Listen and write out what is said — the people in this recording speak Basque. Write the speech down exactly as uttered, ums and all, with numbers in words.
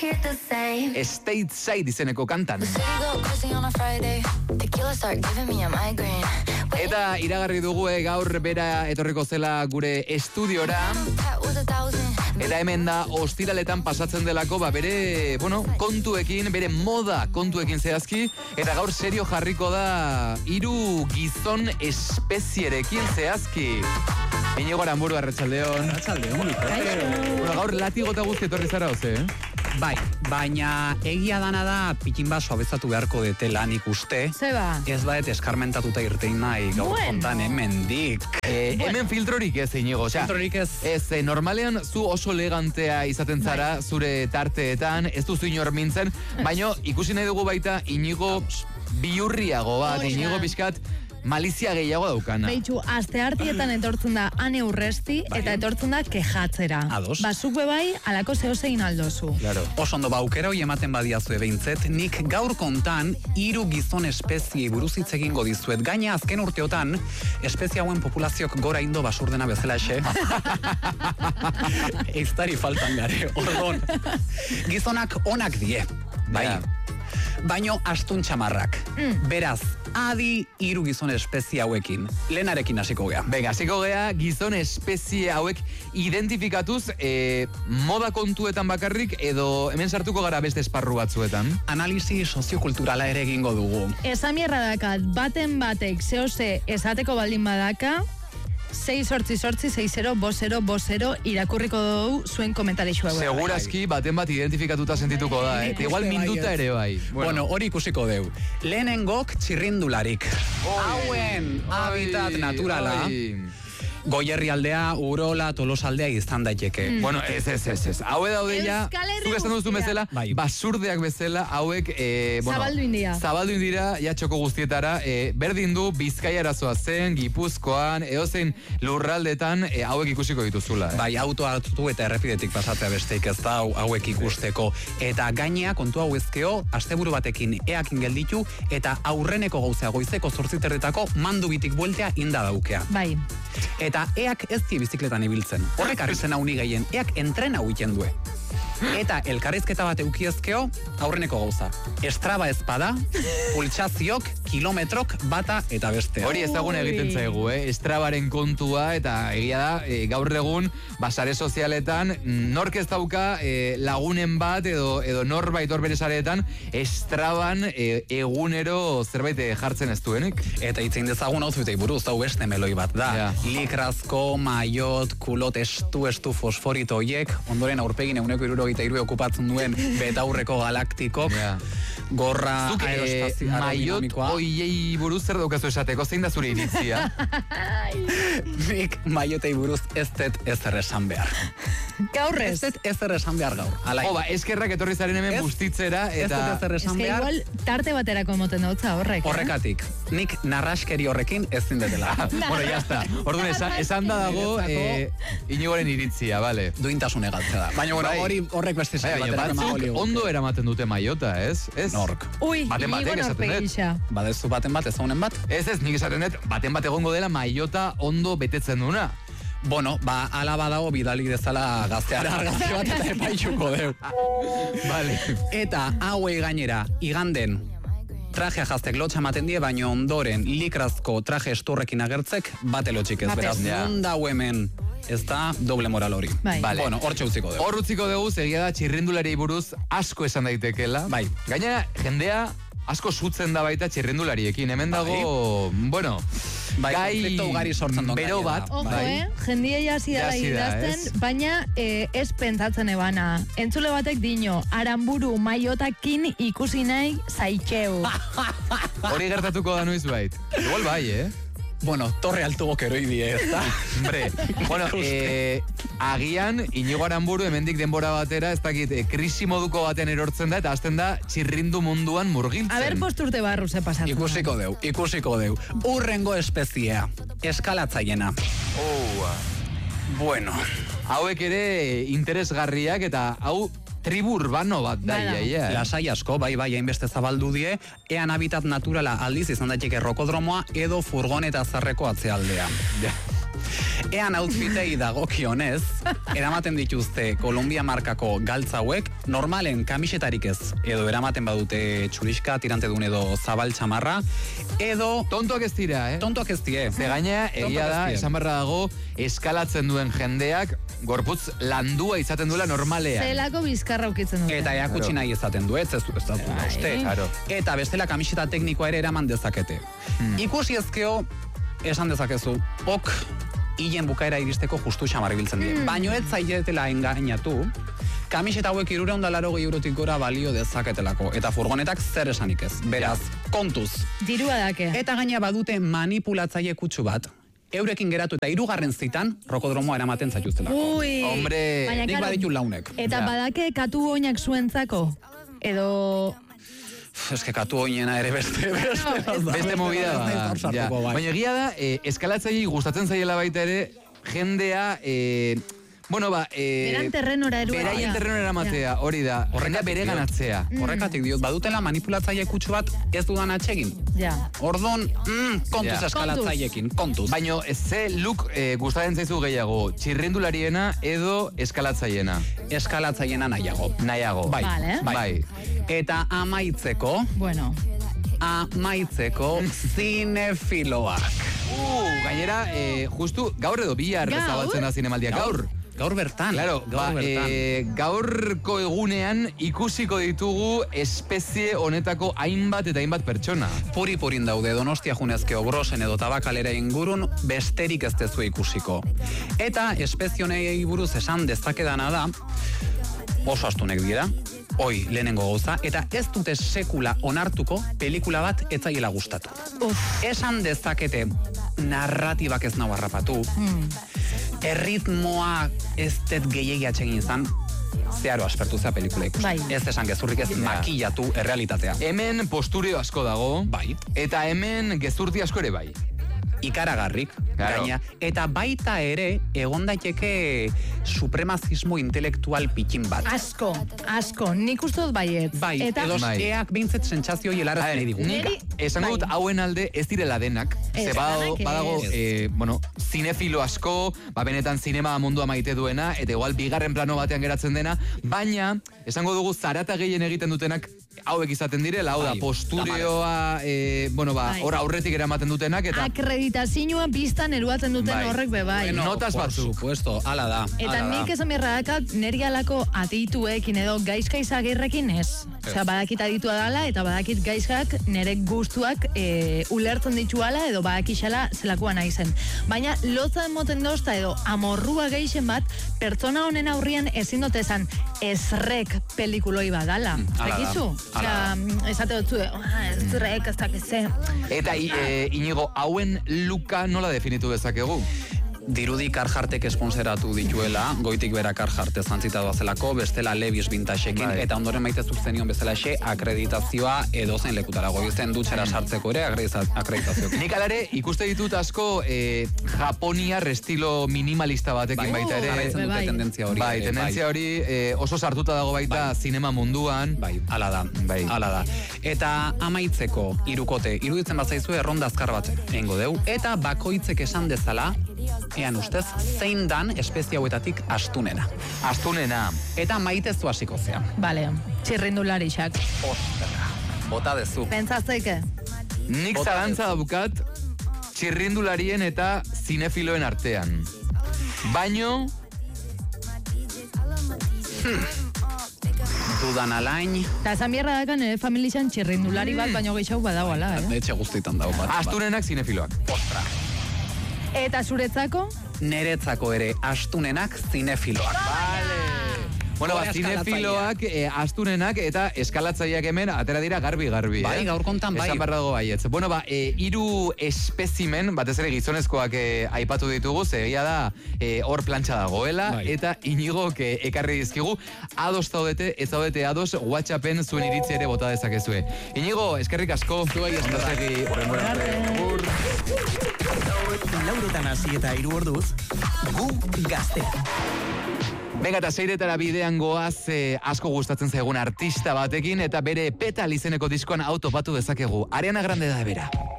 Stateside izeneko kantan. Eta iragarri dugu eh, gaur bera etorriko zela gure estudiora. Eta hemen da ostiraletan pasatzen delako, ba bere, bueno, kontuekin, bere moda kontuekin zehazki, eta gaur serio jarriko da hiru gizon espezierekin zehazki. Iñigo Aranburu, arratsaldeon. Arratsaldeon. Bueno, gaur latigo eta guzti etorri zara, oze, eh? Bai, baina egia dana da pikin bat suabezatu beharko detela nik uste. Zeba. Ez baet eskarmentatuta irtein nahi gaur Bueno. kontan hemendik. Eh, Bueno. Hemen filtrorik ez, Iñigo. Osea, Filtrorik ez. Ez, eh, normalean zu oso elegantea izaten zara zure tarteetan, ez duzu inor mintzen, baina ikusi nahi dugu baita Iñigo bihurriago bat, Hori da. Iñigo pixkat malizia gehiago daukana. Beitxu, aste hartietan etortzen da ane urresti eta etortzen da kejatzera. Ados. Bazuk bebai, alako zehozein aldozu. Claro. Oso ondo ba aukera hoi ematen badiazue behintzet, nik gaur kontan hiru gizon espeziei buruz hitz egingo dizuet. Gaina azken urteotan, espezie hauen populaziok gora indo basurdena bezala exe. Eiztari faltan gare, ordon. Gizonak onak die, bai. Ja. Baino astun txamarrak. Beraz, adi hiru gizon espezie hauekin. Lehenarekin hasiko gea. Venga, hasiko gea gizon espezie hauek identifikatuz eh, moda kontuetan bakarrik edo hemen sartuko gara beste esparru batzuetan. Analisi soziokulturala ere egingo dugu. Esamierra dakat, baten batek zehose esateko baldin badaka, sei sortzi sortzi, sei zero, bo zero, bo zero, irakurriko dugu zuen komentarixu hau. Segurazki baten bat identifikatuta sentituko da, eh? Nik Igual uste minduta baietz. ere bai. Bueno, hori ikusiko deu. Lehenengok txirrindularik. Hauen habitat naturala. Goierri aldea, Urola, Tolosaldea izan daiteke. Bueno, ez, ez, ez, ez. Haue daude ja, Euskal Herri zuk esan duzu guztia. bezala, Bai. basurdeak bezala, hauek, eh, bueno, Zabaldu indira. Zabaldu indira, ja txoko guztietara, eh, berdin du Bizkaia arazoa zen, Gipuzkoan, edozein lurraldetan, eh, hauek ikusiko dituzula. Eh? Bai, auto hartu eta errepidetik pasatzea besteik ez da hau- hauek ikusteko. Eta gainea, kontu hau ezkeo, asteburu batekin eakin gelditu, eta aurreneko gauzea goizeko zortziterretako mandu bitik bueltea inda daukea. Bai. Eta eak ez die bizikletan ibiltzen. Horrek arritzen hauni gehien, eak entrena huiten due. Eta elkarrizketa bat eukiezkeo, aurreneko gauza. Estraba ezpada, pultsaziok, kilometrok, bata eta bestea. Hori ezagun egiten zaigu, eh? Estrabaren kontua, eta egia da, e, gaur egun, basare sozialetan, nork ez dauka e, lagunen bat, edo, edo norbait hor bere sareetan, Estraban e, egunero zerbait e, jartzen ez duenik. Eta itzein dezagun outfitei buruz, hau beste meloi bat da. Ja. Likrazko, maiot, kulot, estu, estu, fosforito hoiek, ondoren aurpegin eguneko irurogeita iru okupatzen duen betaurreko galaktikok, Ja. gorra Zuk, e, aerostazi- maiot aerodinamikoa. oiei buruz zer daukazu esateko, zein da zure iritzia? Nik maiotei buruz ez dut ezer esan behar. Gaurrez. Ez dut ezer esan behar gaur. Ala, Oba, eskerrak etorri zaren hemen Ez- bustitzera, ez dut eta... ezer Ez esan que behar. igual tarte baterako emoten dautza horrek. eh? Horrekatik, nik narraskeri horrekin ez zindetela. Bueno, ya está. Orduan, esan, esan da dago, eh, Iñigoren iritzia, vale. Duintasun egaltzea da. Baina, bueno, Bai. hori horrek beste Bai, saio baina baterako emango batzuk liguke. ondo eramaten dute maiota, ez? Ez? Nork. Ui, Baten batek Iñigo esaten dut. norpegisa. Badezu baten bat, ezagunen bat? Ez ez, nik esaten dut, baten bat egongo dela maiota ondo betetzen duna. Bueno, ba, ala badago bidali dezala gazteara argazki bat eta epaituko deu. Vale. Eta hauei gainera, iganden, trajea jaztek lotxa ematen die, baina ondoren likrazko traje esturrekin agertzek, bate lotxik ez, Bate. beraz, Ja. nundau hemen, ez da doble moral hori. Bai. Vale. Bueno, hor txautziko dugu. Hor utziko dugu, egia da txirrindulari buruz asko esan daitekela. Bai. Gainera, jendea asko zutzen da baita txirrindulariekin. Hemen dago, bueno, Bai, konflikto ugari sortzen duen bero gainera. bat. Ojo, bai. eh? Jendia jasi dela Jasi da, idazten, ez? baina eh, ez pentsatzen ebana. Entzule batek dino, Aranburu maiotakin ikusi nahi zaitxeu. Hori gertatuko da noiz bait. Igual bai, eh? Bueno, torre altugok eroidi ez da. Hombre, bueno, eh, agian, Iñigo Aranburu hemendik denbora batera, ez dakit, eh, krisi moduko batean erortzen da, eta hasten da txirrindu munduan murgiltzen. A ber, posturte barru ze pasatzen. Ikusiko deu, ikusiko deu. Urrengo espeziea, eskalatzaiena. Oh, Bueno, hauek ere interesgarriak, eta hau tribu urbano bat da, Bada. ia, ia. lasai asko, bai, bai, hainbeste zabaldu die, ean habitat naturala aldiz izan daiteke rokodromoa edo furgoneta zarreko atzealdea. Ean outfitei dagokionez, eramaten dituzte Kolumbia markako galtza hauek, normalen kamisetarik ez, edo eramaten badute txuriska, tirante dun edo zabal txamarra, edo... Tontoak ez dira, eh? Tontoak ez die. Ze gaina, egia da, esan barra dago, eskalatzen duen jendeak, gorputz landua izaten duela normalean. Zelako bizkarra ukitzen dute. Eta eakutsi nahi izaten du, ez ez du, ez da du, uste. Eta bestela kamiseta teknikoa ere eraman dezakete. Hmm. Ikusi ezkeo, esan dezakezu, ok, hilen bukaera iristeko justu xamar ibiltzen die. Mm. Baino ez zaietela engainatu, kamiseta hauek hirurehun eta laurogei eurotik gora balio dezaketelako. Eta furgonetak zer esanik ez. Beraz, kontuz. Dirua dake. Eta gaina badute manipulatzaile kutsu bat, eurekin geratu eta hirugarren zitan, rokodromoa eramaten zaituztelako. Ui. Hombre. Baina, nik claro, baditu launek. Eta ja. Badake katu oinak zuentzako. Edo... Ez que katu oinena ere beste, beste. No, beste movida da. Ja. Baina egia da, eh, eskalatzaile gustatzen zaiela baita ere, jendea... Eh, Bueno, ba... Eh, Beran terrenora eruatea. Beraien terrenora eramatea, hori da. Horrena bere ganatzea. Mm. Horrekatik diot, badutela manipulatzaile kutsu bat ez dudan atsegin. Ja. Ordon, mm, kontuz ja. Eskalatzailekin, kontuz. Baina ez ze look eh, gustatzen zaizu gehiago, txirrindulariena edo eskalatzaileena? Eskalatzaileena nahiago. Nahiago. Bai, vale. bai. bai. Eta amaitzeko... Bueno... Amaitzeko zinefiloak. Uh, gainera, eh, justu gaur edo bihar zabaltzen da zinemaldiak gaur. Gaur bertan. Claro, gaur ba, bertan. E, gaurko egunean ikusiko ditugu espezie honetako hainbat eta hainbat pertsona. Puri-purin daude Donostia junezkeo Grosen edo Tabakalera ingurun besterik ez dezu ikusiko. Eta espezie honei buruz esan dezakedana da, oso astunek dira, hoi lehenengo gauza, eta ez dute sekula onartuko pelikula bat etzaiela gustatu. Uf. Esan dezakete narratibak ez nau harrapatu, hmm. erritmoa ez det gehiegi atsegin izan, zeharo aspertu zea pelikula ikusten. Bai. Ez esan gezurrik ez yeah. makillatu errealitatea. Hemen posturio asko dago, bai. Eta hemen gezurti asko ere bai. Ikaragarrik, claro. Gaina, eta baita ere egon daiteke supremazismo intelektual pikin bat. Asko, asko, nik uste dut baiet. Bai, eta... edo eak bintzet sentsazio hielaraz nahi digu. Nik esango dut hauen alde ez direla denak, ez, ze badago, badago eh, bueno, zinefilo asko, ba benetan zinema mundua maite duena, eta igual bigarren plano batean geratzen dena, baina esango dugu zarata gehien egiten dutenak hauek izaten direla, hau da, posturioa, eh, bueno, ba, hor aurretik eramaten dutenak, eta... Akreditazioa biztan eruatzen duten bai. Horrek bebai. Bueno, notas batzuk. Supuesto, ala da. Eta ala nik da. esan berradakat, neri alako adituekin edo gaizka izagirrekin ez. Osea, badakit aditua dala, eta badakit gaizkak nere guztuak e, ulertzen dituala, edo badakixala zelakoa nahi zen. Baina, lotza emoten dozta edo amorrua geixen bat, pertsona honen aurrian ezin dut esan ezrek pelikuloi badala. Zakizu? Osea, esate dut zu, ezrek, ez dakize. Eta e, Inigo, hauen luka nola definitu dezakegu? Dirudi Carhartek esponseratu dituela, goitik bera Carhart zantzita doazelako, bestela Levi's vintageekin, bai. Eta ondoren maite zuzenion bezala xe, akreditazioa edozein lekutara goizen dutxera sartzeko ere akreditazioak. Nik alare ikuste ditut asko eh, japoniar estilo minimalista batekin bai. baita ere. Jarraitzen dute tendentzia hori. Bai, ere, tendentzia bai. hori eh, oso sartuta dago baita bai. Zinema munduan. Bai, ala da, bai. ala da. Eta amaitzeko irukote, iruditzen bazaizu erronda azkar bat egingo deu, eta bakoitzek esan dezala, ean ustez, zein dan espezie hauetatik astunena. Astunena. Eta maitezu hasiko zea. Bale, txirrindularixak. Ostera, bota dezu. Pentsazteike? Nik zalantza daukat txirrindularien eta zinefiloen artean. Baino... Hmm. Dudan alain. Eta esan bierra dakan, eh, familizan txirrindulari bat, baino gehiago badagoala, eh? Etxe guztietan dago bat. Astunenak zinefiloak. Ostra. Eta zuretzako? Neretzako ere astunenak zinefiloak. Vale. Bueno, ba, zinefiloak, eh, astunenak eta eskalatzaileak hemen atera dira garbi-garbi. Bai, eh? gaur kontan bai. Esan barra dago baietz. Bueno, ba, eh, iru espezimen, batez ere gizonezkoak eh, aipatu ditugu, zegia da eh, hor plantxa dagoela, bai. Eta Inigo que ekarri dizkigu, ados zaudete, ez zaudete ados, WhatsAppen zuen iritzi ere bota dezakezue. Inigo, eskerrik asko. Zuei eskerrik asko. Lauretan hasi eta hiru orduz, gu gaztea. Venga, eta seiretara bidean goaz eh, asko gustatzen zaigun artista batekin, eta bere Petal izeneko diskoan autopatu dezakegu. Ariana Grande da bera.